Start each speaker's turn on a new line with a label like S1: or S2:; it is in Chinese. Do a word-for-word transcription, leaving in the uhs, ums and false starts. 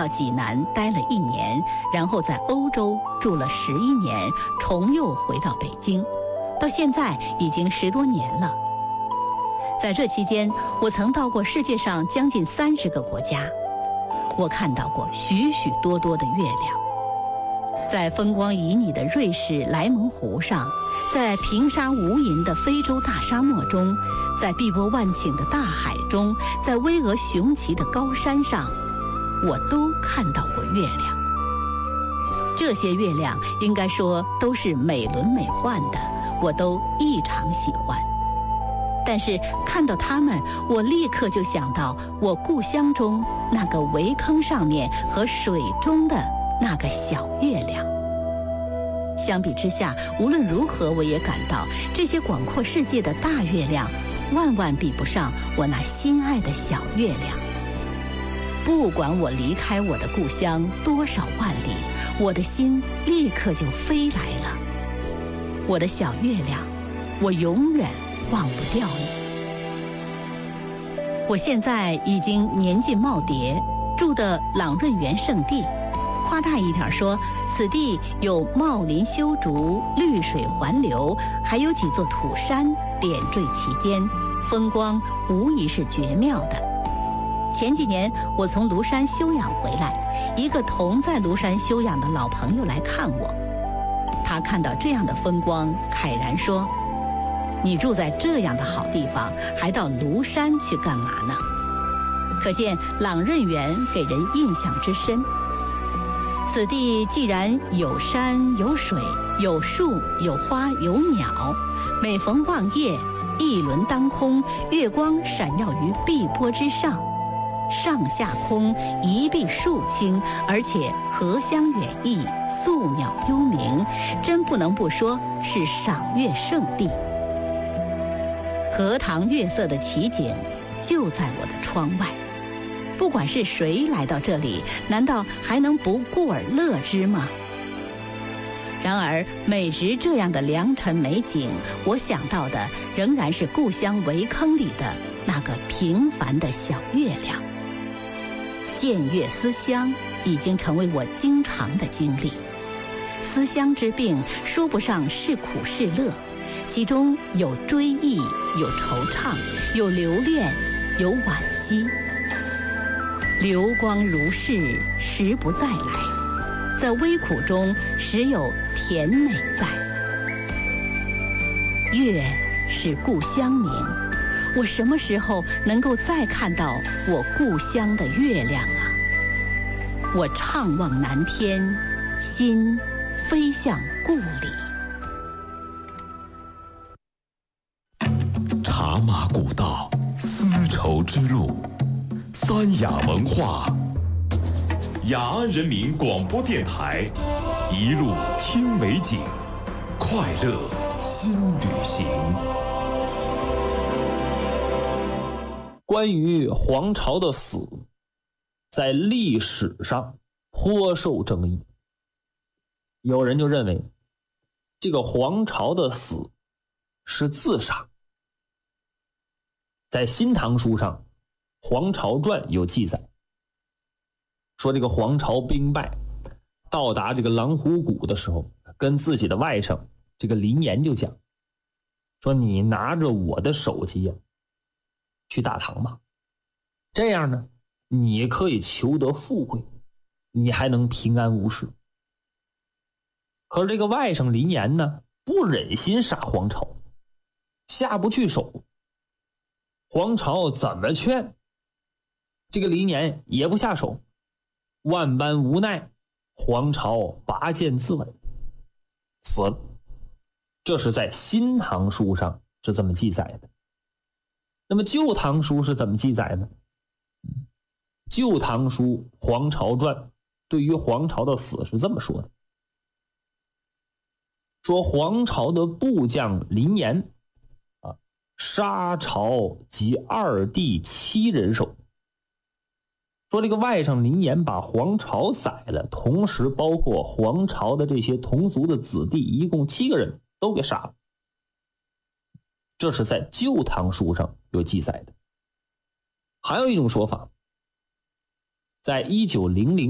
S1: 到济南待了一年，然后在欧洲住了十一年，重又回到北京，到现在已经十多年了。在这期间，我曾到过世界上将近三十个国家，我看到过许许多多的月亮。在风光旖旎的瑞士莱蒙湖上，在平沙无垠的非洲大沙漠中，在碧波万顷的大海中，在巍峨雄奇的高山上，我都看到过月亮。这些月亮应该说都是美轮美奂的，我都异常喜欢。但是看到它们，我立刻就想到我故乡中那个围坑上面和水中的那个小月亮。相比之下，无论如何，我也感到这些广阔世界的大月亮万万比不上我那心爱的小月亮。不管我离开我的故乡多少万里，我的心立刻就飞来了。我的小月亮，我永远忘不掉你。我现在已经年近耄耋，住的朗润园圣地，夸大一点说，此地有茂林修竹，绿水环流，还有几座土山点缀其间，风光无疑是绝妙的。前几年我从庐山休养回来，一个同在庐山休养的老朋友来看我，他看到这样的风光，慨然说：“你住在这样的好地方，还到庐山去干嘛呢？”可见朗润园给人印象之深。此地既然有山有水有树有花有鸟，每逢望夜，一轮当空，月光闪耀于碧波之上，上下空一碧树青，而且荷香远溢，宿鸟幽鸣，真不能不说是赏月圣地。荷塘月色的奇景就在我的窗外，不管是谁来到这里，难道还能不顾而乐之吗？然而美值这样的良辰美景，我想到的仍然是故乡围坑里的那个平凡的小月亮。见月思乡已经成为我经常的经历。思乡之病说不上是苦是乐，其中有追忆，有惆怅，有留恋，有惋惜。流光如逝，时不再来，在微苦中时有甜美在。月是故乡明，我什么时候能够再看到我故乡的月亮啊？我怅望南天，心飞向故里。
S2: 茶马古道，丝绸之路，三雅文化，雅安人民广播电台，一路听美景，快乐新旅行。
S3: 关于黄巢的死，在历史上颇受争议。有人就认为，这个黄巢的死是自杀。在《新唐书》上，《黄巢传》有记载，说这个黄巢兵败，到达这个狼虎谷的时候，跟自己的外甥这个林岩就讲，说你拿着我的首级呀，去大唐吧，这样呢，你可以求得富贵，你还能平安无事。可是这个外甥林岩呢，不忍心杀黄巢，下不去手。黄巢怎么劝，这个林岩也不下手，万般无奈，黄巢拔剑自刎，死了。这是在《新唐书》上是这么记载的。那么《旧唐书》是怎么记载呢？《旧唐书·黄巢传》对于黄巢的死是这么说的，说黄巢的部将林岩啊，杀巢及二弟七人首。说这个外甥林岩把黄巢宰了，同时包括黄巢的这些同族的子弟，一共七个人都给杀了。这是在《旧唐书》上有记载的。还有一种说法，在一九零零